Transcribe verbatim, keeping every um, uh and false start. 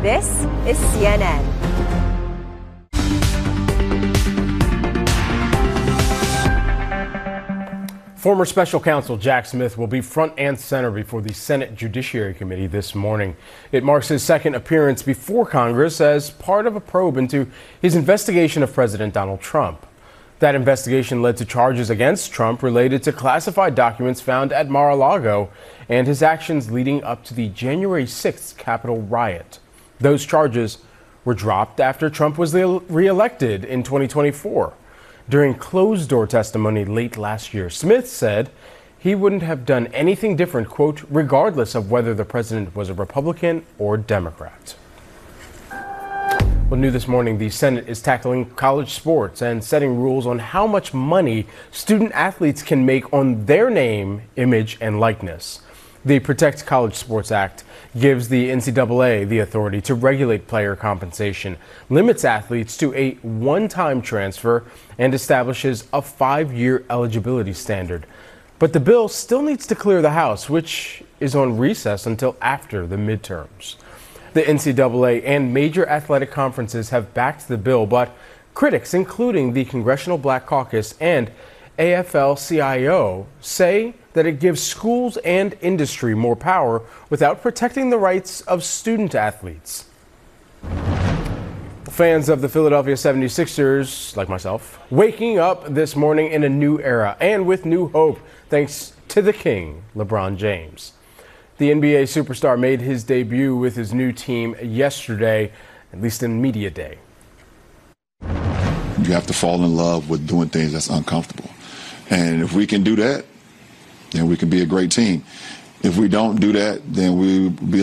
This is C N N. Former special counsel Jack Smith will be front and center before the Senate Judiciary Committee this morning. It marks his second appearance before Congress as part of a probe into his investigation of President Donald Trump. That investigation led to charges against Trump related to classified documents found at Mar-a-Lago and his actions leading up to the January sixth Capitol riot. Those charges were dropped after Trump was re-elected in twenty twenty-four. During closed-door testimony late last year, Smith said he wouldn't have done anything different, quote, regardless of whether the president was a Republican or Democrat. Well, new this morning, the Senate is tackling college sports and setting rules on how much money student athletes can make on their name, image, and likeness. The Protect College Sports Act gives the N C double A the authority to regulate player compensation, limits athletes to a one-time transfer, and establishes a five-year eligibility standard. But the bill still needs to clear the House, which is on recess until after the midterms. The N C double A and major athletic conferences have backed the bill, but critics, including the Congressional Black Caucus and A F L C I O, say that it gives schools and industry more power without protecting the rights of student athletes. Fans of the Philadelphia seventy-sixers, like myself, waking up this morning in a new era and with new hope thanks to the King, LeBron James. The N B A superstar made his debut with his new team yesterday, at least in media day. You have to fall in love with doing things that's uncomfortable. And if we can do that, then we can be a great team. If we don't do that, then we will be